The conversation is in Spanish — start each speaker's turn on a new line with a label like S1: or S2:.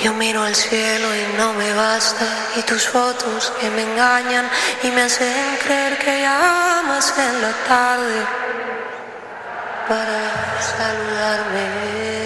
S1: Yo miro al cielo y no me basta, y tus fotos que me engañan y me hacen creer que llamas en la tarde para saludarme.